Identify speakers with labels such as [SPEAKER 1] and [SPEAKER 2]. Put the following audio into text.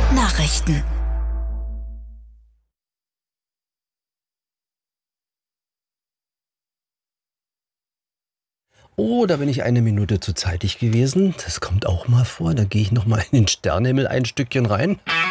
[SPEAKER 1] Nachrichten.
[SPEAKER 2] Oh, da bin ich eine Minute zu zeitig gewesen. Das kommt auch mal vor. Da gehe ich noch mal in den Sternenhimmel ein Stückchen rein.